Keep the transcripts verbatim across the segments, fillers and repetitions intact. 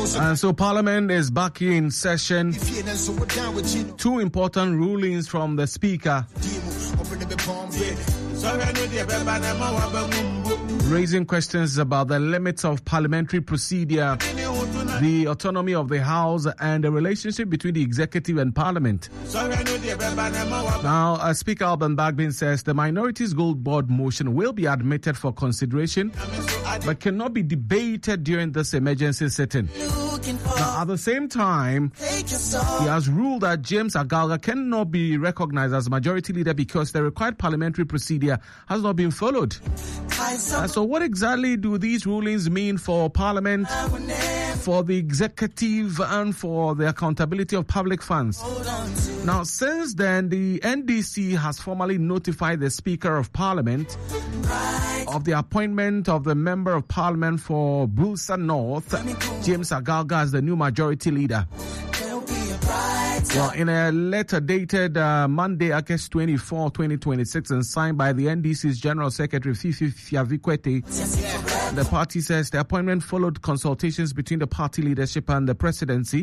And so Parliament is back in session. Two important rulings from the Speaker, raising questions about the limits of parliamentary procedure, the autonomy of the House, and the relationship between the executive and Parliament. Now, uh, Speaker Alban Bagbin says the Minorities Gold Board motion will be admitted for consideration, but cannot be debated during this emergency sitting. Now, at the same time, he has ruled that James Agalga cannot be recognized as majority leader because the required parliamentary procedure has not been followed. Uh, so what exactly do these rulings mean for Parliament, for the executive, and for the accountability of public funds? Now, since then, the N D C has formally notified the Speaker of Parliament of the appointment of the Member of Parliament for Bulsa North, James Agalga, as the new majority leader. Well, in a letter dated uh, Monday, August twenty-fourth, twenty twenty-six, and signed by the N D C's General Secretary, Fifi Fiavikwete, the party says the appointment followed consultations between the party leadership and the presidency.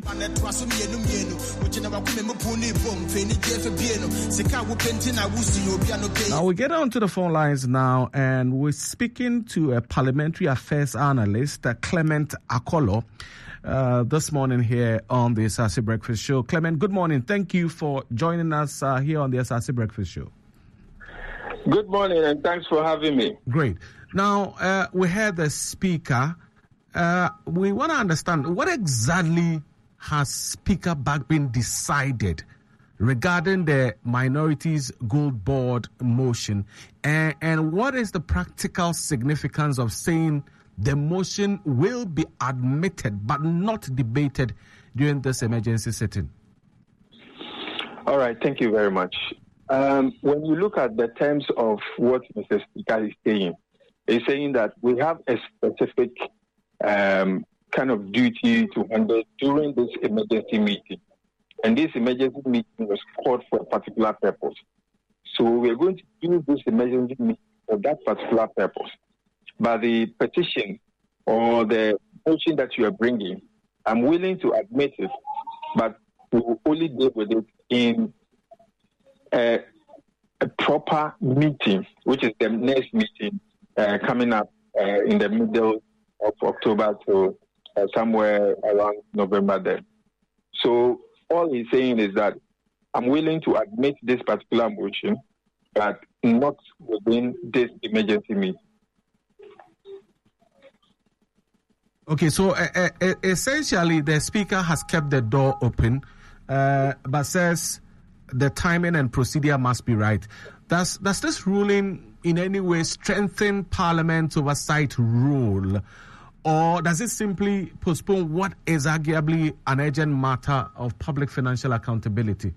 Now we get on to the phone lines now, and we're speaking to a parliamentary affairs analyst, uh, Clement Akolo, uh, this morning here on the Asase Breakfast Show. Clement, good morning. Thank you for joining us uh, here on the Asase Breakfast Show. Good morning, and thanks for having me. Great. Now, uh, we heard the Speaker. Uh, we want to understand what exactly has Speaker Bagbin decided regarding the Minorities Gold Board motion, and, and what is the practical significance of saying the motion will be admitted but not debated during this emergency sitting? All right, thank you very much. Um, when you look at the terms of what Mister Speaker is saying, he's saying that we have a specific um, kind of duty to handle during this emergency meeting. And this emergency meeting was called for a particular purpose. So we're going to use this emergency meeting for that particular purpose. But the petition or the motion that you are bringing, I'm willing to admit it, but we will only deal with it in a, a proper meeting, which is the next meeting uh, coming up uh, in the middle of October to uh, somewhere around November then. So all he's saying is that I'm willing to admit this particular motion, but not within this emergency meeting. Okay, so uh, uh, essentially the Speaker has kept the door open, uh, but says the timing and procedure must be right. Does, does this ruling in any way strengthen Parliament's oversight role, or does it simply postpone what is arguably an urgent matter of public financial accountability?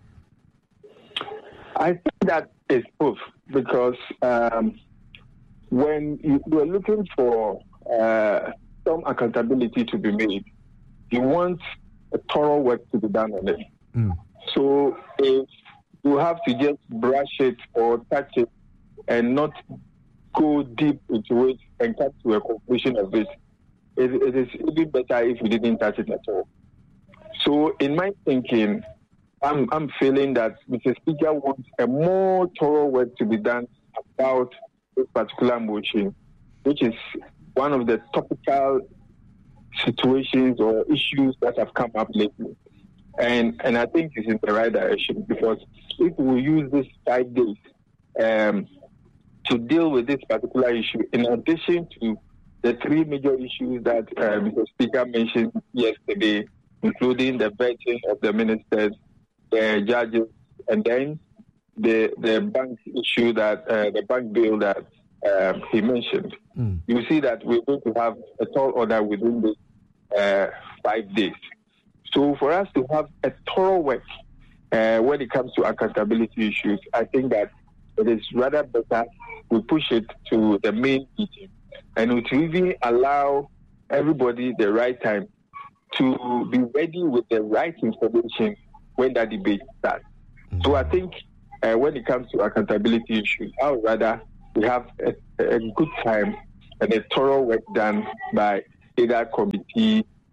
I think that is both, because um, when you are looking for uh, some accountability to be made, you want a thorough work to be done on it. Mm. So if you have to just brush it or touch it and not go deep into it and come to a conclusion of it, it, it is even better if you didn't touch it at all. So in my thinking, I'm, I'm feeling that Mister Speaker wants a more thorough work to be done about this particular motion, which is one of the topical situations or issues that have come up lately. And and I think it's in the right direction, because if we use this five days um, to deal with this particular issue, in addition to the three major issues that uh, Mister Speaker mentioned yesterday, including the vetting of the ministers, the judges, and then the the bank issue that uh, the bank bill that uh, he mentioned, mm. you see that we're going to have a tall order within this uh, five days. So for us to have a thorough work uh, when it comes to accountability issues, I think that it is rather better we push it to the main meeting, and it will even allow everybody the right time to be ready with the right information when that debate starts. Mm-hmm. So I think uh, when it comes to accountability issues, I would rather we have a, a good time and a thorough work done by either committee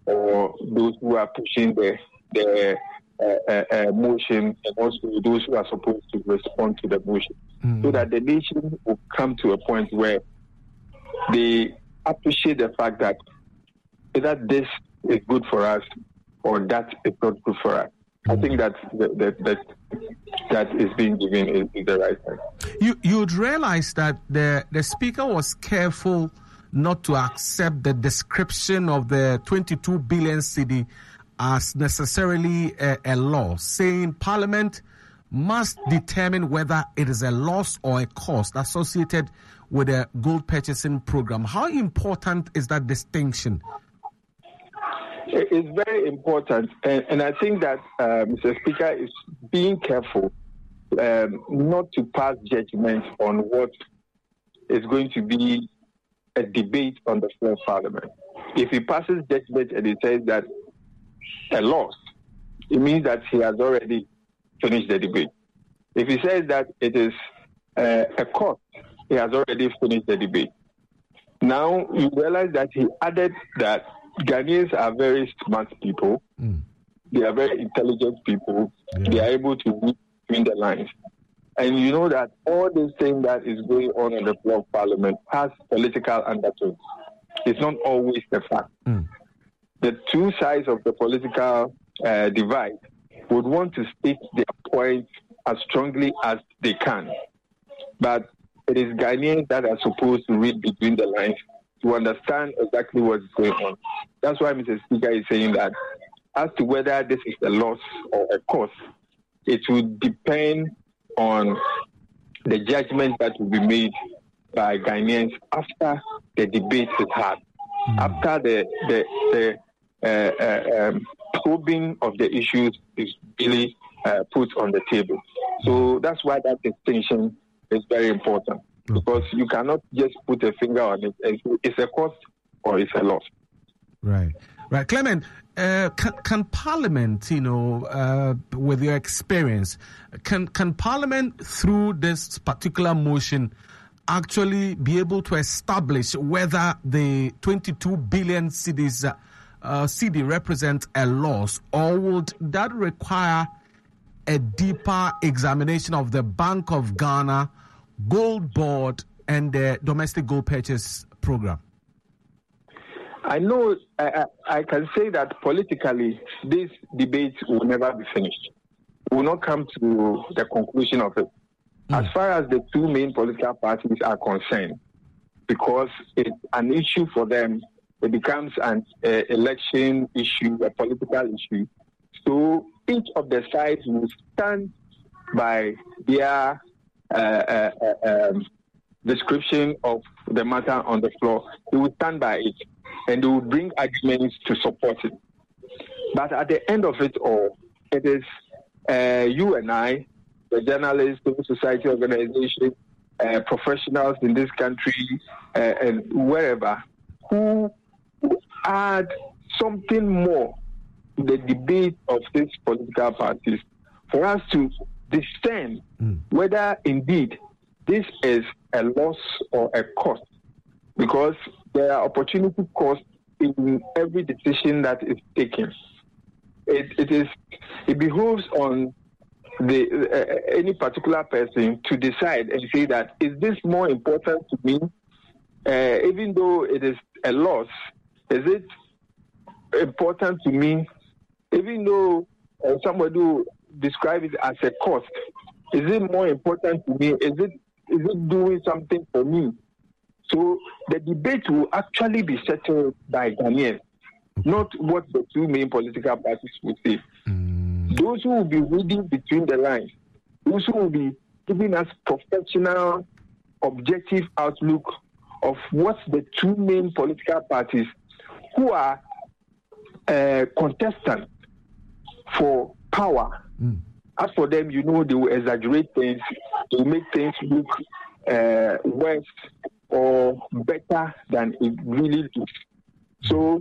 or those who are pushing the the uh, uh, uh, motion, and also those who are supposed to respond to the motion, mm. so that the nation will come to a point where they appreciate the fact that either this is good for us or that is not good for us. Mm. I think that that that that is being given is, is the right thing. You you'd realize that the the speaker was careful not to accept the description of the twenty-two billion cedi as necessarily a, a loss, saying Parliament must determine whether it is a loss or a cost associated with a gold purchasing program. How important is that distinction? It's very important, and, and I think that uh, Mister Speaker is being careful um, not to pass judgment on what is going to be a debate on the floor of Parliament. If he passes judgment and he says that a loss, it means that he has already finished the debate. If he says that it is uh, a cost, he has already finished the debate. Now you realize that he added that Ghanaians are very smart people. Mm. They are very intelligent people. Yeah. They are able to read between the lines. And you know that all this thing that is going on in the floor of Parliament has political undertones. It's not always the fact. Mm. The two sides of the political uh, divide would want to state their point as strongly as they can. But it is Ghanaians that are supposed to read between the lines to understand exactly what's going on. That's why Mister Speaker is saying that as to whether this is a loss or a cost, it will depend on the judgment that will be made by Ghanaians after the debate is had, mm. after the the, the uh, uh, um, probing of the issues is really uh, put on the table. So that's why that distinction is very important, because you cannot just put a finger on it. It's a cost or it's a loss. Right, right. Clement, uh, can, can Parliament, you know, uh, with your experience, can can Parliament, through this particular motion, actually be able to establish whether the twenty-two billion cedis, uh, uh, C D represent a loss, or would that require a deeper examination of the Bank of Ghana, Gold Board, and the Domestic Gold Purchase Program? I know I, I can say that politically, this debate will never be finished. We will not come to the conclusion of it. Mm. As far as the two main political parties are concerned, because it's an issue for them, it becomes an uh, election issue, a political issue. So each of the sides will stand by their uh, uh, uh, um, description of the matter on the floor. They will stand by it, and they will bring arguments to support it. But at the end of it all, it is uh, you and I, the journalists, civil society organizations, uh, professionals in this country, uh, and wherever, who add something more to the debate of these political parties for us to discern mm. whether indeed this is a loss or a cost, because there are opportunity costs in every decision that is taken. It, it is it behooves on the uh, any particular person to decide and say that, is this more important to me, uh, even though it is a loss? Is it important to me, even though uh, somebody will describe it as a cost? Is it more important to me? Is it is it doing something for me? So the debate will actually be settled by Ghanaians, not what the two main political parties would say. Mm. Those who will be reading between the lines, those who will be giving us professional, objective outlook of what the two main political parties who are uh, contestants for power. Mm. As for them, you know, they will exaggerate things, they will make things look uh, worse or better than it really looks. So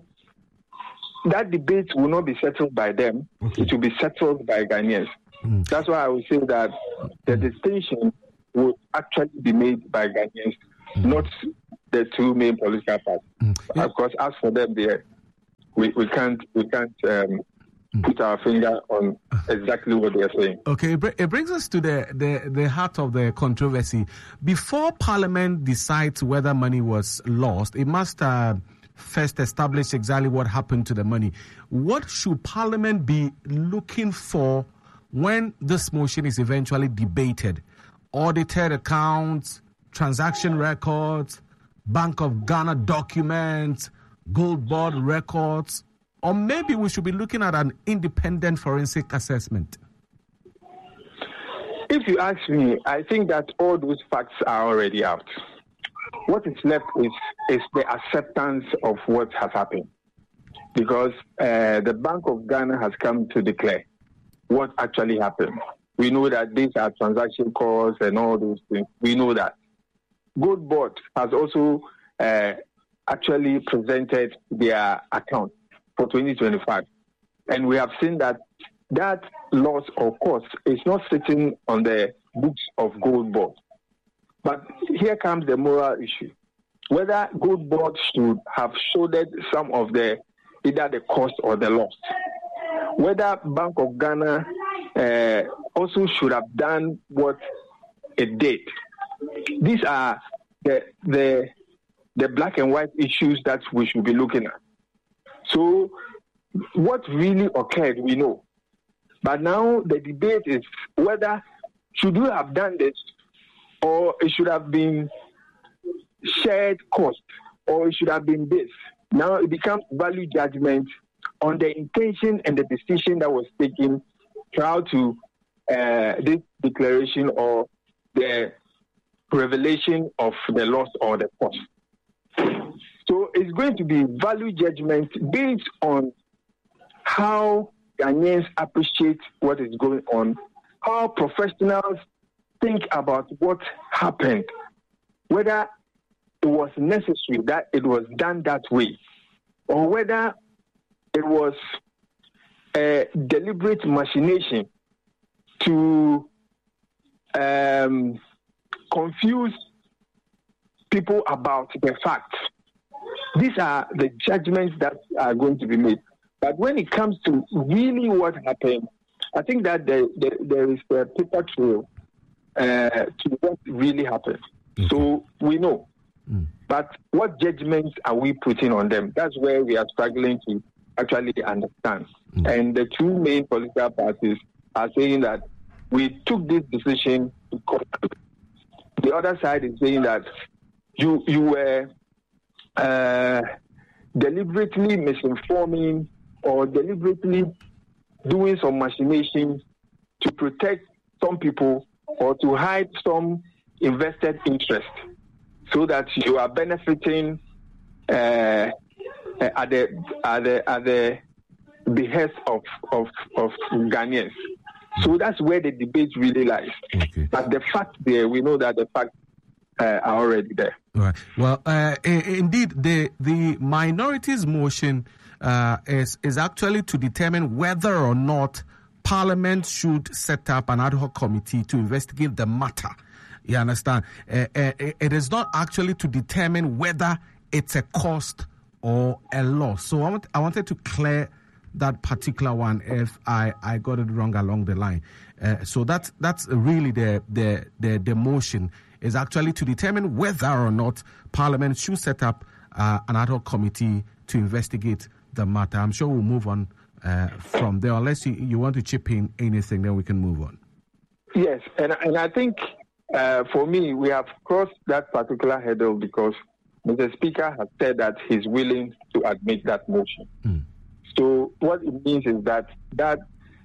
that debate will not be settled by them. Okay. It will be settled by Ghanaians. Mm. That's why I would say that the distinction will actually be made by Ghanaians, mm. not the two main political parties. Mm. Yeah. Of course, as for them, they we, we can't we can't um, put our finger on exactly what they are saying. Okay, it brings us to the, the, the heart of the controversy. Before Parliament decides whether money was lost, it must uh, first establish exactly what happened to the money. What should Parliament be looking for when this motion is eventually debated? Audited accounts, transaction records, Bank of Ghana documents, Gold Board records, or maybe we should be looking at an independent forensic assessment? If you ask me, I think that all those facts are already out. What is left is, is the acceptance of what has happened. Because uh, the Bank of Ghana has come to declare what actually happened. We know that these are transaction costs and all those things. We know that. Gold Board has also uh, actually presented their account for twenty twenty-five. And we have seen that that loss or cost is not sitting on the books of Gold Board. But here comes the moral issue. Whether Gold Board should have shouldered some of the, either the cost or the loss. Whether Bank of Ghana uh, also should have done what it did. These are the, the, the black and white issues that we should be looking at. So what really occurred, we know. But now the debate is whether should we have done this or it should have been shared cost or it should have been this. Now it becomes value judgment on the intention and the decision that was taken prior to uh, this declaration or the revelation of the loss or the cost. So it's going to be value judgment based on how Ghanaians appreciate what is going on, how professionals think about what happened, whether it was necessary that it was done that way, or whether it was a deliberate machination to um, confuse people about the facts. These are the judgments that are going to be made. But when it comes to really what happened, I think that there, there, there is a paper trail uh, to what really happened. Okay. So we know. Mm. But what judgments are we putting on them? That's where we are struggling to actually understand. Mm. And the two main political parties are saying that we took this decision to court. The other side is saying that you you were uh, deliberately misinforming or deliberately doing some machinations to protect some people or to hide some invested interest so that you are benefiting uh, at the at the at the behest of, of, of Ghanaians. So that's where the debate really lies. Okay. But the fact there, we know that the facts uh, are already there. Right. Well, uh, indeed, the the minorities motion uh, is is actually to determine whether or not Parliament should set up an ad hoc committee to investigate the matter. You understand? Uh, uh, it is not actually to determine whether it's a cost or a loss. So I, want, I wanted to clear that particular one if I, I got it wrong along the line. Uh, so that's that's really the, the the the motion is actually to determine whether or not Parliament should set up uh, an ad hoc committee to investigate the matter. I'm sure we'll move on uh, from there. Unless you, you want to chip in anything, then we can move on. Yes, and and I think uh, for me, we have crossed that particular hurdle because Mister Speaker has said that he's willing to admit that motion. Mm. So what it means is that that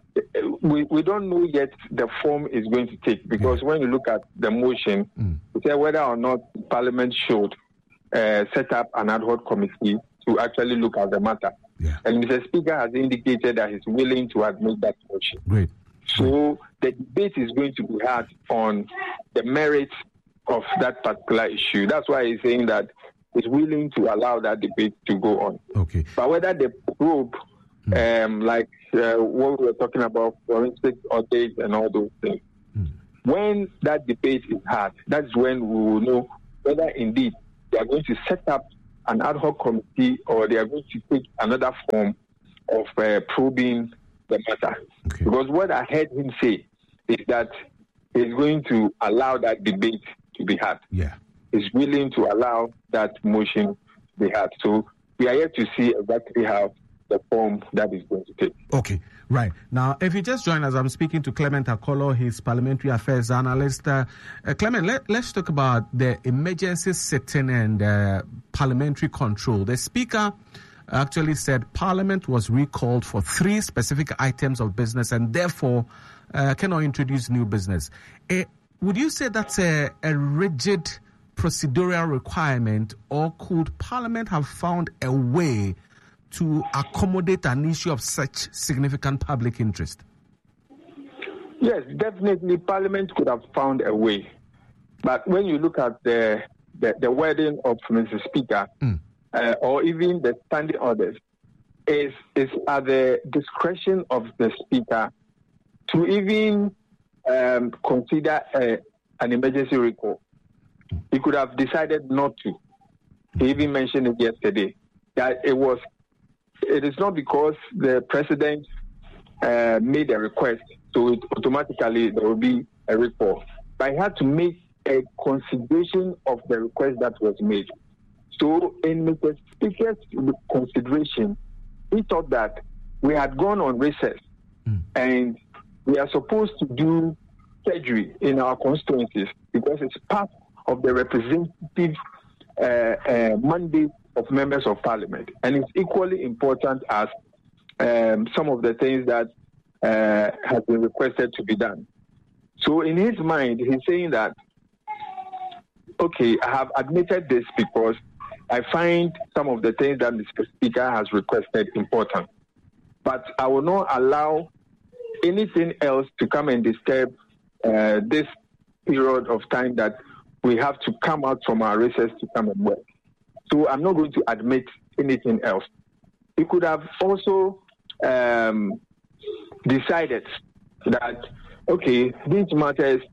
we, we don't know yet the form is going to take, because yeah. when you look at the motion, mm. you say whether or not Parliament should uh, set up an ad hoc committee to actually look at the matter. Yeah. And Mister Speaker has indicated that he's willing to admit that motion. Great. So the debate is going to be had on the merits of that particular issue. That's why he's saying that he's willing to allow that debate to go on. Okay. But whether the probe, mm. um, like uh, what we were talking about, forensic audits and all those things, mm. when that debate is had, that's when we will know whether indeed they are going to set up an ad hoc committee or they are going to take another form of uh, probing the matter. Okay. Because what I heard him say is that he's going to allow that debate to be had. Yeah. He's willing to allow that motion to be had. So we are yet to see exactly how the form that is going to take. Okay, right. Now, if you just join us, I'm speaking to Clement Akolo, his parliamentary affairs analyst. Uh, uh, Clement, let, let's talk about the emergency sitting and uh, parliamentary control. The Speaker actually said Parliament was recalled for three specific items of business and therefore uh, cannot introduce new business. Uh, would you say that's a, a rigid procedural requirement, or could Parliament have found a way to accommodate an issue of such significant public interest? Yes, definitely Parliament could have found a way. But when you look at the the, the wording of Mister Speaker, mm. uh, or even the standing orders, is is at the discretion of the Speaker to even um, consider uh, an emergency recall. He could have decided not to. He even mentioned it yesterday, that it was It is not because the president uh, made a request, so it automatically there will be a recall. But he had to make a consideration of the request that was made. So in Mister Speaker's consideration, he thought that we had gone on recess mm. and we are supposed to do surgery in our constituencies because it's part of the representative uh, uh, mandate of members of parliament, and it's equally important as um, some of the things that uh, have been requested to be done. So in his mind, he's saying that, okay, I have admitted this because I find some of the things that Mister Speaker has requested important, but I will not allow anything else to come and disturb uh, this period of time that we have to come out from our recess to come and work. So I'm not going to admit anything else. He could have also um, decided that, okay, these matters,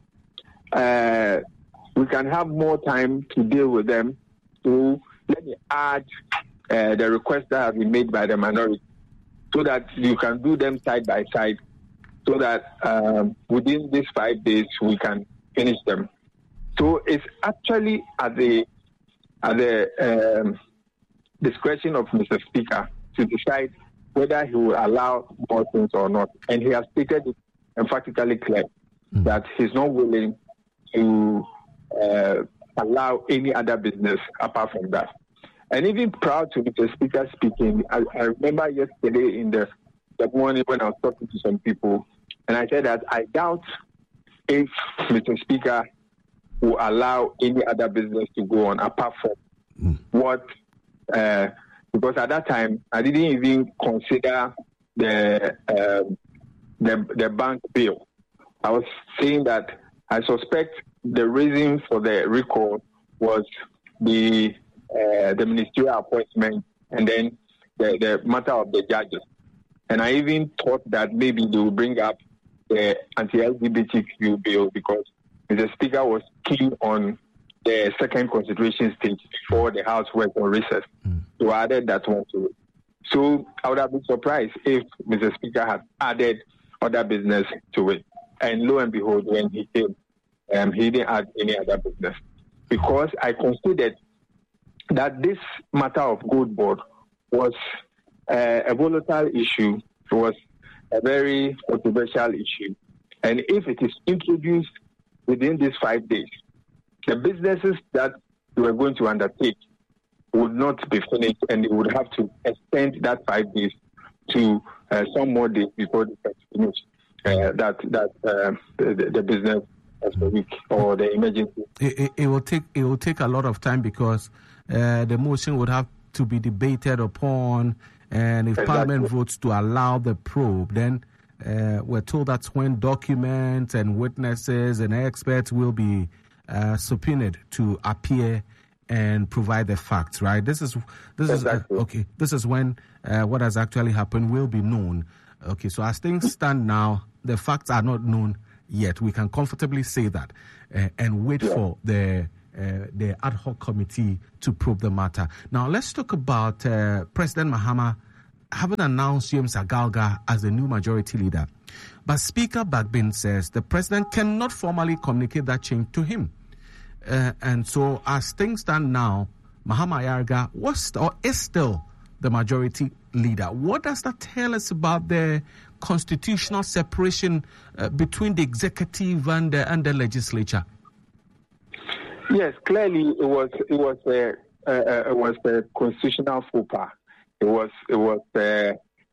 uh, we can have more time to deal with them. So let me add uh, the requests that have been made by the minority so that you can do them side by side so that um, within these five days we can finish them. So it's actually at the at the um, discretion of Mister Speaker to decide whether he will allow more things or not. And he has stated it emphatically clear mm. that he's not willing to uh, allow any other business apart from that. And even prior to Mister Speaker speaking, I, I remember yesterday in the, the morning when I was talking to some people, and I said that I doubt if Mister Speaker will allow any other business to go on apart from mm. what, uh, because at that time I didn't even consider the, uh, the the bank bill. I was saying that I suspect the reason for the recall was the uh, the ministerial appointment and then the, the matter of the judges. And I even thought that maybe they will bring up the anti-L G B T Q bill because the Speaker was keen on the second consideration stage before the House went on recess. Mm. So I added that one to it. So I would have been surprised if Mister Speaker had added other business to it. And lo and behold, when he came, um, he didn't add any other business. Because I considered that this matter of Gold Board was uh, a volatile issue. It was a very controversial issue. And if it is introduced within these five days, the businesses that we were going to undertake would not be finished, and they would have to extend that five days to uh, some more days before they can finish uh, that that uh, the, the business of the week or the emergency. It, it, it will take it will take a lot of time because uh, the motion would have to be debated upon, and if exactly. Parliament votes to allow the probe, then. Uh, we're told that's when documents and witnesses and experts will be uh, subpoenaed to appear and provide the facts. Right? This is this exactly. is uh, okay. This is when uh, what has actually happened will be known. Okay. So as things stand now, the facts are not known yet. We can comfortably say that uh, and wait yeah. for the uh, the ad hoc committee to probe the matter. Now, let's talk about uh, President Mahama having announced James Agalga as the new majority leader. But Speaker Bagbin says the president cannot formally communicate that change to him. Uh, and so, as things stand now, Mahama Ayariga was or is still the majority leader. What does that tell us about the constitutional separation uh, between the executive and the, and the legislature? Yes, clearly it was it was a uh, it was a constitutional faux pas. It was it was a,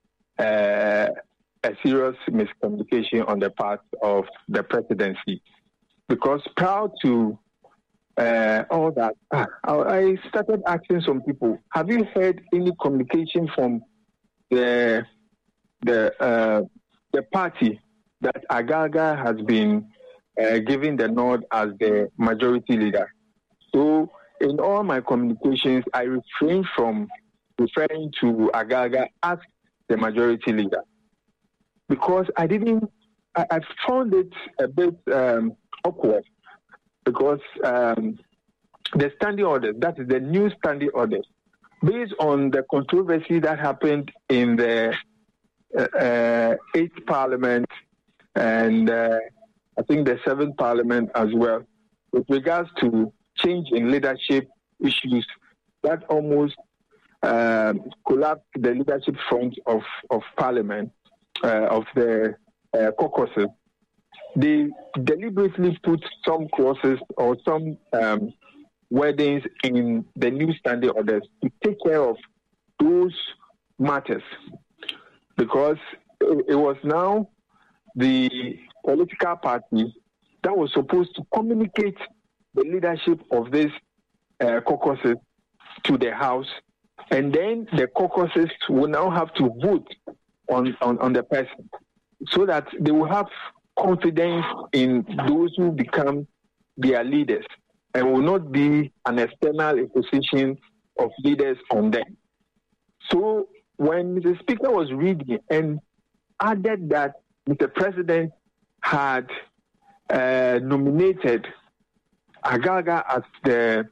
a, a serious miscommunication on the part of the presidency, because prior to uh, all that, I started asking some people, have you heard any communication from the the uh, the party that Agalga has been uh, giving the nod as the majority leader? So in all my communications, I refrain from referring to Agalga as the majority leader, because I didn't, I, I found it a bit um, awkward, because um, the standing orders, that is the new standing orders, based on the controversy that happened in the uh, uh, eighth parliament and uh, I think the seventh parliament as well, with regards to change in leadership issues that almost uh, collapsed the leadership front of, of parliament, uh, of the uh, caucuses. They deliberately put some clauses or some um, wordings in the new standing orders to take care of those matters, because it, it was now the political party that was supposed to communicate the leadership of this uh, caucuses to the House, and then the caucuses will now have to vote on, on, on the person, so that they will have confidence in those who become their leaders, and will not be an external imposition of leaders on them. So when Mister Speaker was reading and added that Mister President had uh, nominated Agalga as the,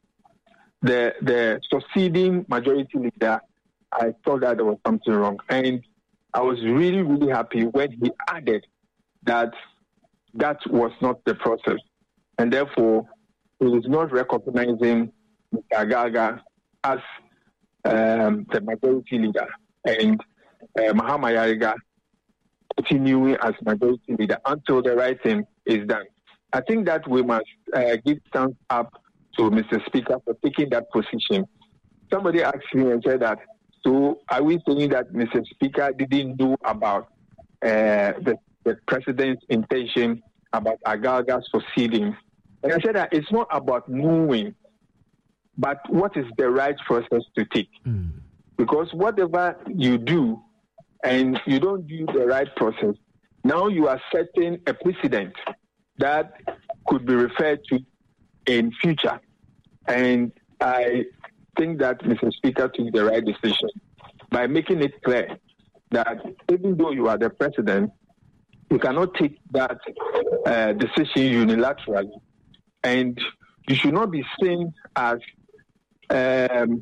the the succeeding majority leader, I thought that there was something wrong. And I was really, really happy when he added that that was not the process. And therefore, he is not recognizing Mister Agalga as um, the majority leader, and uh, Mahama Ayariga continuing as majority leader until the right thing is done. I think that we must uh, give thumbs up to Mister Speaker for taking that position. Somebody asked me and said that, so are we saying that Mister Speaker didn't know about uh, the, the president's intention about Agalga's proceedings? And I said that it's not about knowing, but what is the right process to take? Mm. Because whatever you do and you don't do the right process, now you are setting a precedent that could be referred to in future. And I think that Mister Speaker took the right decision by making it clear that even though you are the president, you cannot take that uh, decision unilaterally. And you should not be seen as um,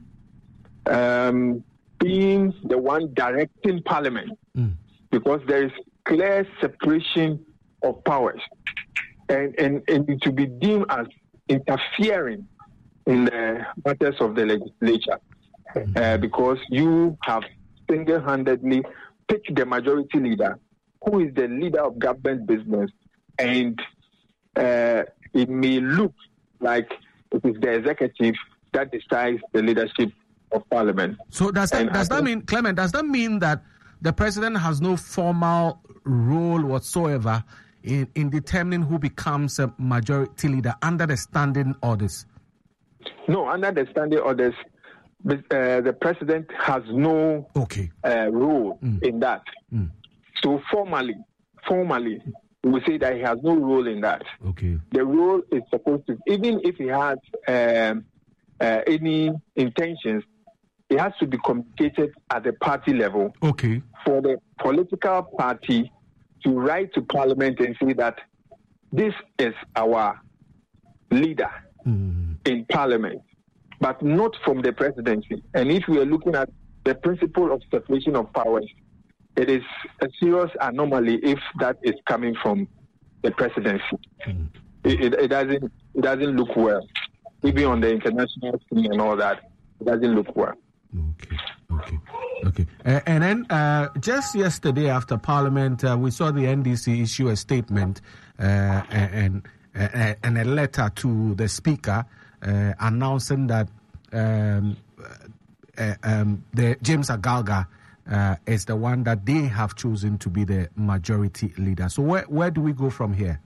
um, being the one directing Parliament, mm. because there is clear separation of powers, and, and, and to be deemed as interfering in the matters of the legislature, mm. uh, because you have single-handedly picked the majority leader, who is the leader of government business, and uh, it may look like it is the executive that decides the leadership of Parliament. So does that, does that mean, Clement, does that mean that the president has no formal role whatsoever in, in determining who becomes a majority leader under the standing orders? No, under the standing orders, uh, the president has no okay. uh, role mm. in that. Mm. So formally, formally, we will say that he has no role in that. Okay. The role is supposed to, even if he has um, uh, any intentions, it has to be communicated at the party level. Okay. For the political party to write to Parliament and say that this is our leader, mm. in Parliament, but not from the presidency. And if we are looking at the principle of separation of powers, it is a serious anomaly if that is coming from the presidency. Mm. It, it, it doesn't it doesn't look well. Even on the international scene and all that, it doesn't look well. Okay, okay, okay. Uh, and then uh, just yesterday after Parliament, uh, we saw the N D C issue a statement uh, and, and, and a letter to the Speaker uh, announcing that um, uh, um, the James Agalga uh, is the one that they have chosen to be the majority leader. So where, where do we go from here?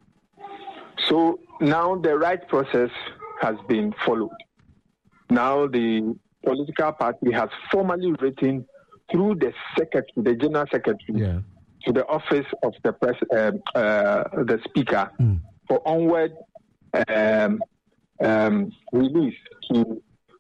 So now the right process has been followed. Now the political party has formally written through the secretary, the general secretary, yeah. to the office of the press, uh, uh, the speaker, mm. for onward um, um, release to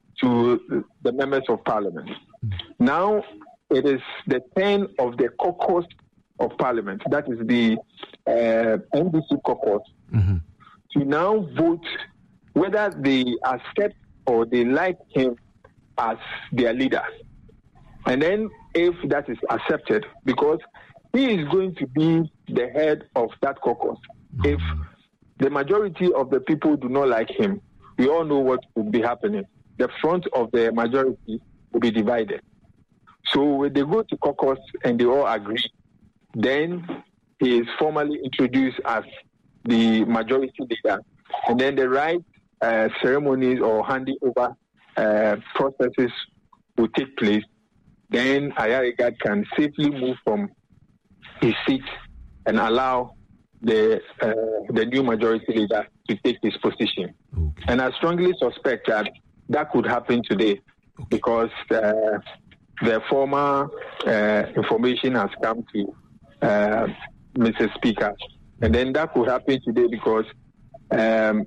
to the members of parliament. Mm. Now it is the turn of the caucus of parliament, that is the uh, N D C caucus, mm-hmm. to now vote whether they accept or they like him as their leader. And then if that is accepted, because he is going to be the head of that caucus, mm-hmm. if the majority of the people do not like him, we all know what will be happening. The front of the majority will be divided. So when they go to caucus and they all agree, then he is formally introduced as the majority leader. And then the right uh, ceremonies or handing over Uh, processes will take place, then Ayariga can safely move from his seat and allow the uh, the new majority leader to take his position. Okay. And I strongly suspect that that could happen today, okay. because uh, the former uh, information has come to uh, Mister Speaker, and then that could happen today because um,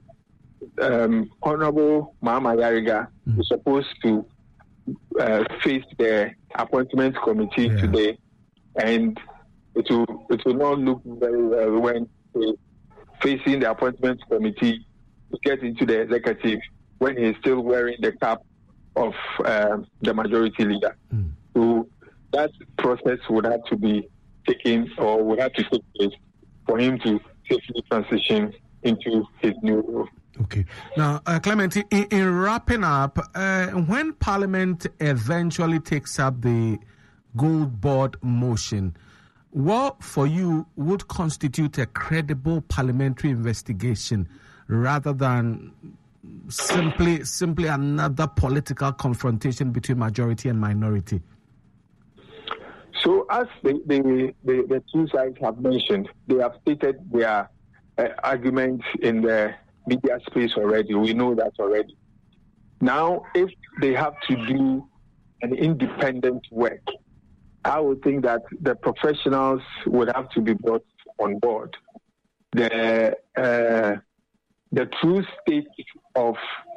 Um, Honorable Mahama Ayariga mm. is supposed to uh, face the appointment committee yeah. today, and it will it will not look very well when uh, facing the appointment committee to get into the executive when he is still wearing the cap of uh, the majority leader. Mm. So that process would have to be taken or would have to take place for him to safely transition into his new role. Okay. Now, uh, Clement, in, in wrapping up, uh, when Parliament eventually takes up the Gold Board motion, what for you would constitute a credible parliamentary investigation rather than simply simply another political confrontation between majority and minority? So, as the, the, the, the two sides have mentioned, they have stated their uh, arguments in the media space already. We know that already. Now, if they have to do an independent work, I would think that the professionals would have to be brought on board. The uh, the true state of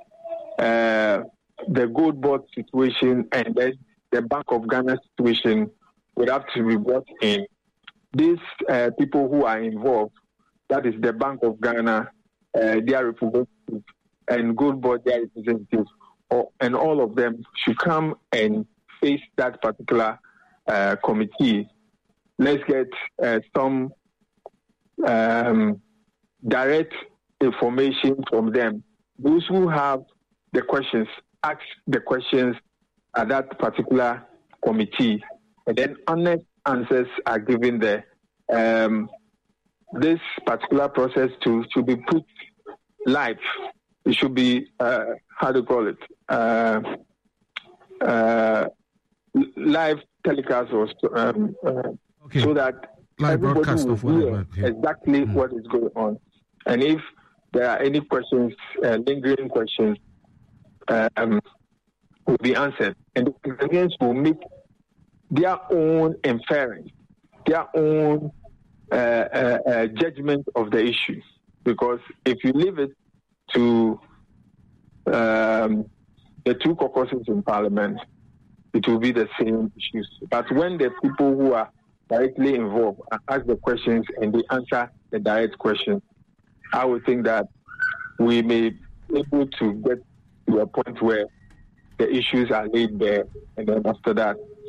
uh, the Gold Board situation and then the Bank of Ghana situation would have to be brought in. These uh, people who are involved, that is the Bank of Ghana, Uh, their representatives, and Gold Board, their representatives, or, and all of them should come and face that particular uh, committee. Let's get uh, some um, direct information from them. Those who have the questions, ask the questions at that particular committee, and then honest answers are given there. Um, this particular process to, to be put live. It should be, uh, how do you call it, uh, uh, live telecast or um, uh, okay. so that live everybody will hear okay. exactly mm. what is going on. And if there are any questions, uh, lingering questions, um, will be answered. And the Ghanaians will make their own inference, their own Uh, uh, uh, judgment of the issue, because if you leave it to um, the two caucuses in Parliament, it will be the same issues. But when the people who are directly involved ask the questions and they answer the direct questions, I would think that we may able to get to a point where the issues are laid bare, and then after that,